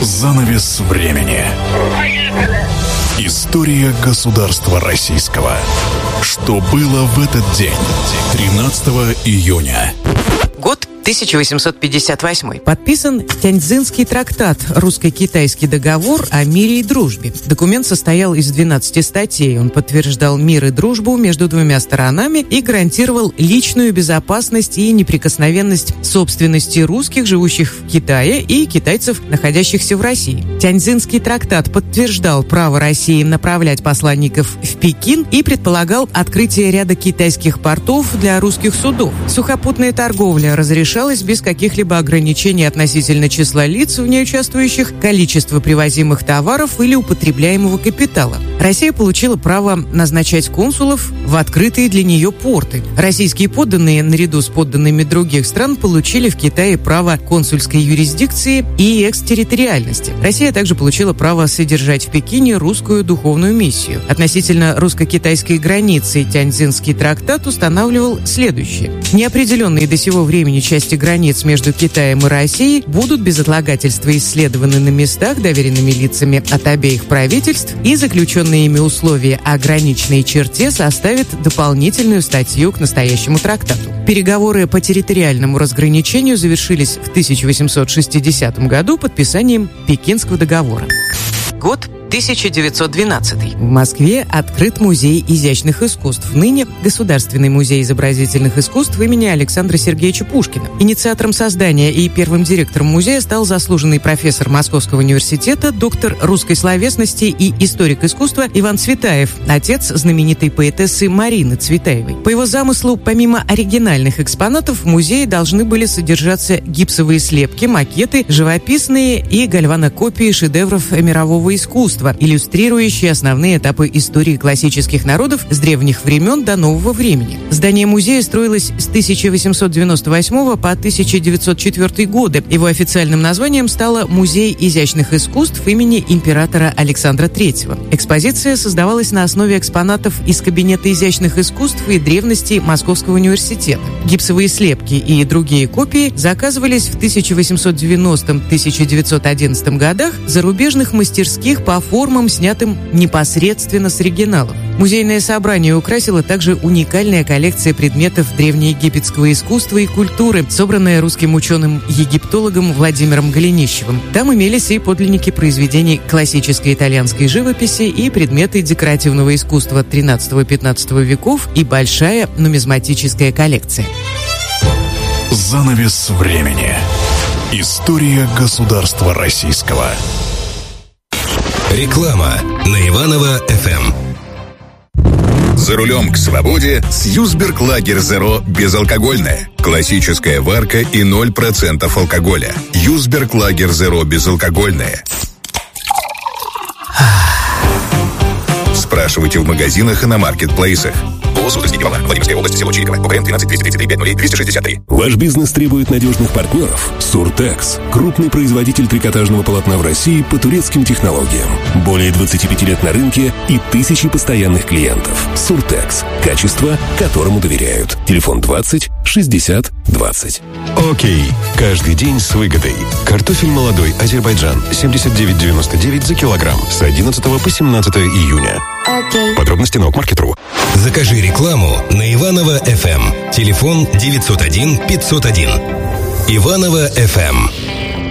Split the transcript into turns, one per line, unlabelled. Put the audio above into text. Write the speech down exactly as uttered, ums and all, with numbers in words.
Занавес времени. История государства российского. Что было в этот день, тринадцатого июня?
Год тысяча восемьсот пятьдесят восьмой.
Подписан Тяньцзинский трактат, русско-китайский договор о мире и дружбе. Документ состоял из двенадцати статей. Он подтверждал мир и дружбу между двумя сторонами и гарантировал личную безопасность и неприкосновенность собственности русских, живущих в Китае, и китайцев, находящихся в России. Тяньцзинский трактат подтверждал право России направлять посланников в Пекин и предполагал открытие ряда китайских портов для русских судов. Сухопутная торговля разрешалась без каких-либо ограничений относительно числа лиц, в ней участвующих, количества привозимых товаров или употребляемого капитала. Россия получила право назначать консулов в открытые для нее порты. Российские подданные, наряду с подданными других стран, получили в Китае право консульской юрисдикции и экстерриториальности. Россия также получила право содержать в Пекине русскую духовную миссию. Относительно русско-китайской границы Тяньцзинский трактат устанавливал следующее. Неопределенные до сего времени части границ между Китаем и Россией будут без отлагательства исследованы на местах, доверенными лицами от обеих правительств, и заключенные ими условия о граничной черте составят дополнительную статью к настоящему трактату. Переговоры по территориальному разграничению завершились в тысяча восемьсот шестидесятом году подписанием Пекинского договора.
Год тысяча девятьсот двенадцатый.
В Москве открыт музей изящных искусств, ныне Государственный музей изобразительных искусств имени Александра Сергеевича Пушкина. Инициатором создания и первым директором музея стал заслуженный профессор Московского университета, доктор русской словесности и историк искусства Иван Цветаев, отец знаменитой поэтессы Марины Цветаевой. По его замыслу, помимо оригинальных экспонатов, в музее должны были содержаться гипсовые слепки, макеты, живописные и гальванокопии шедевров мирового искусства, иллюстрирующие основные этапы истории классических народов с древних времен до нового времени. Здание музея строилось с тысяча восемьсот девяносто восьмого по тысяча девятьсот четвёртый годы. Его официальным названием стало Музей изящных искусств имени императора Александра Третьего. Экспозиция создавалась на основе экспонатов из кабинета изящных искусств и древностей Московского университета. Гипсовые слепки и другие копии заказывались в тысяча восемьсот девяностом — тысяча девятьсот одиннадцатом годах зарубежных мастерских по формам, снятым непосредственно с оригиналов. Музейное собрание украсила также уникальная коллекция предметов древнеегипетского искусства и культуры, собранная русским ученым-египтологом Владимиром Голенищевым. Там имелись и подлинники произведений классической итальянской живописи, и предметы декоративного искусства тринадцатого-пятнадцатого веков, и большая нумизматическая коллекция.
Занавес времени. История государства российского.
Реклама на Иваново-эф эм.
За рулем к свободе с Юсберг Лагер Зеро безалкогольное. Классическая варка и ноль процентов алкоголя. Юсберг Лагер Зеро безалкогольное. Спрашивайте в магазинах и на маркетплейсах. ООО «Суздальский Владимирская область, село Чириково. УКМ тринадцать двести тридцать три пять ноль двести шестьдесят три.
Ваш бизнес требует надежных партнеров? Суртекс – крупный производитель трикотажного полотна в России по турецким технологиям. Более двадцати пяти лет на рынке и тысячи постоянных клиентов. Суртекс – качество, которому доверяют. Телефон двадцать шестьдесят двадцать.
Окей. Каждый день с выгодой. Картофель молодой Азербайджан семьдесят девять девяносто девять за килограмм с одиннадцатого по семнадцатое июня.
Окей.
Подробности на Окмаркет.ру.
Закажи рекламу на Иваново-эф эм. Телефон девятьсот один пятьсот один. Иваново-эф эм.